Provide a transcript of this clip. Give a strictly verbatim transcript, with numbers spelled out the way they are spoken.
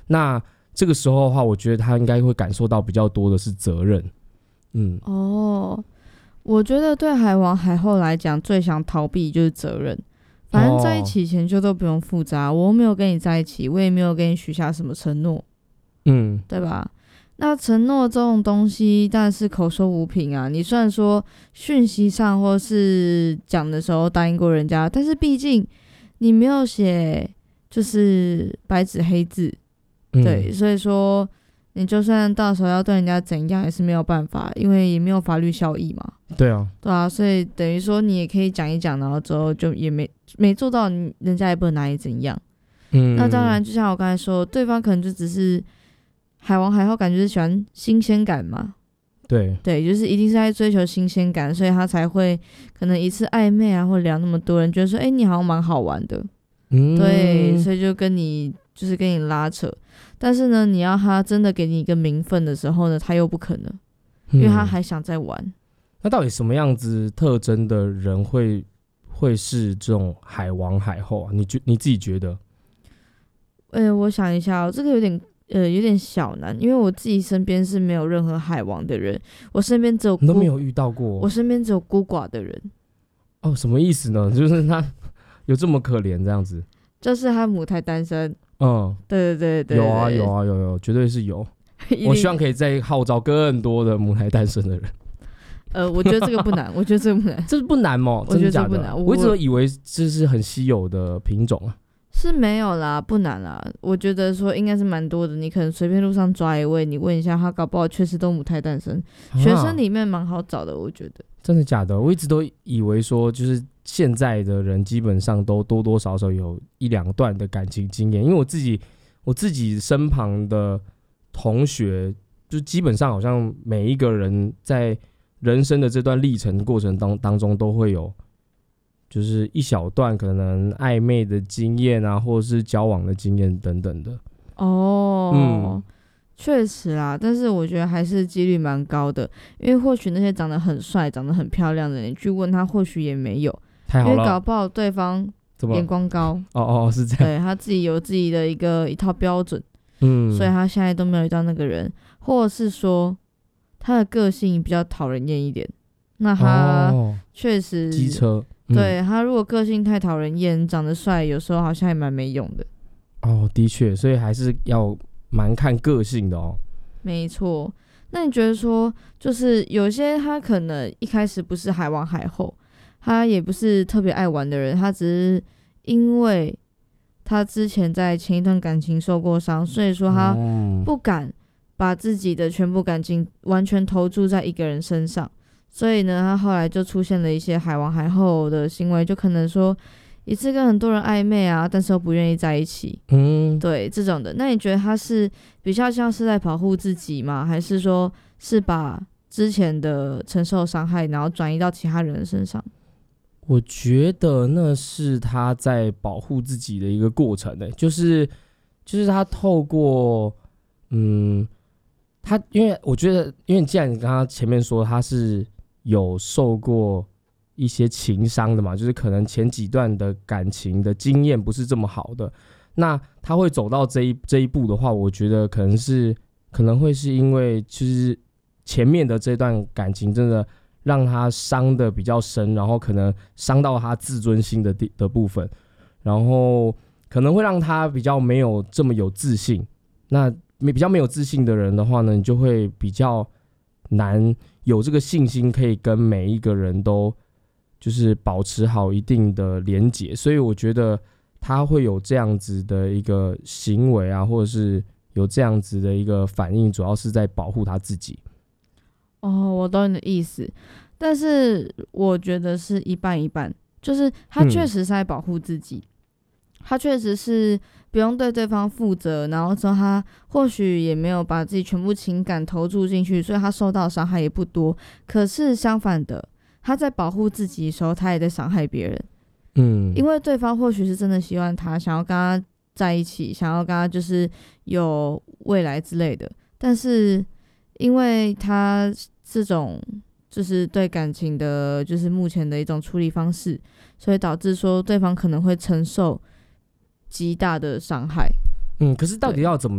那这个时候的话，我觉得他应该会感受到比较多的是责任。嗯， 哦，我觉得对海王海后来讲，最想逃避就是责任。反正在一起前就都不用负责、啊，我没有跟你在一起，我也没有跟你许下什么承诺， 嗯， 对吧？那承诺这种东西当然是口说无凭啊。你虽然说讯息上或是讲的时候答应过人家，但是毕竟你没有写就是白纸黑字， 嗯对，所以说你就算到时候要对人家怎样也是没有办法，因为也没有法律效益嘛。 对啊， 对啊，所以等于说你也可以讲一讲，然后之后就也没没做到，人家也不能拿你怎样。 嗯， 那当然，就像我刚才说，对方可能就只是海王海后，感觉是喜欢新鲜感嘛。 对对，就是一定是在追求新鲜感，所以他才会可能一次暧昧啊，或聊那么多人，觉得说，哎、欸，你好像蛮好玩的。 嗯， 对，所以就跟你就是跟你拉扯。但是呢，你要他真的给你一个名分的时候呢，他又不可能，因为他还想再玩。 嗯，那到底什么样子特征的人会会是这种海王海后啊？你觉你自己觉得？ 呃，我想一下、哦，这个有点呃有点小难，因为我自己身边是没有任何海王的人，我身边只有孤你都没有遇到过， 我身边只有孤寡的人。 哦，什么意思呢？就是他有这么可怜这样子？ 就是他母胎单身。 嗯， 对对对 对, 对， 有啊有啊有有，绝对是有。我希望可以再号召更多的母胎单身的人。 呃，我觉得这个不难，我觉得这个不难， 这不难吗？ 我觉得真的假的？ 这不难， 我一直都以为这是很稀有的品种啊。 是没有啦，不难啦。我觉得说应该是蛮多的，你可能随便路上抓一位，你问一下他，搞不好确实都母胎单身。 啊学生里面蛮好找的，我觉得。 真的假的？我一直都以为说，就是现在的人基本上都多多少少有一两段的感情经验，因为我自己我自己身旁的同学，就基本上好像每一个人在人生的这段历程过程当当中都会有，就是一小段可能暧昧的经验啊，或者是交往的经验等等的。 哦， 嗯， 确实啦，但是我觉得还是几率蛮高的，因为或许那些长得很帅、长得很漂亮的人，你去问他，或许也没有， 太好了， 因为搞不好对方眼光高， 哦哦是这样， 对他自己有自己的一个一套标准， 嗯， 所以他现在都没有遇到那个人，或者是说他的个性比较讨人厌一点，那他确实机车， 嗯、对他如果个性太讨人厌，长得帅，有时候好像还蛮没用的。 哦，的确，所以还是要蛮看个性的哦。 没错，那你觉得说，就是有些他可能一开始不是海王海后，他也不是特别爱玩的人，他只是因为他之前在前一段感情受过伤，所以说他不敢把自己的全部感情完全投注在一个人身上，所以呢，他后来就出现了一些海王海后的行为，就可能说一次跟很多人暧昧啊，但是又不愿意在一起，嗯，对这种的。那你觉得他是比较像是在保护自己吗？还是说是把之前的承受伤害，然后转移到其他人的身上？ 我觉得那是他在保护自己的一个过程、欸、就是就是他透过嗯，他因为我觉得，因为既然你刚刚前面说他是有受过一些情伤的嘛，就是可能前几段的感情的经验不是这么好的，那他会走到这一这一步的话，我觉得可能是可能会是因为就是前面的这段感情真的让他伤的比较深，然后可能伤到他自尊心 的, 的部分，然后可能会让他比较没有这么有自信。那比较没有自信的人的话呢，你就会比较难有这个信心可以跟每一个人都就是保持好一定的连结，所以我觉得他会有这样子的一个行为啊，或者是有这样子的一个反应，主要是在保护他自己。 哦，我懂你的意思，但是我觉得是一半一半，就是他确实是在保护自己、嗯、他确实是不用对对方负责，然后之后他或许也没有把自己全部情感投注进去，所以他受到伤害也不多。可是相反的，他在保护自己的时候，他也在伤害别人。嗯，因为对方或许是真的喜欢他，想要跟他在一起，想要跟他就是有未来之类的，但是因为他这种就是对感情的就是目前的一种处理方式，所以导致说对方可能会承受极大的伤害。 嗯，可是到底要怎么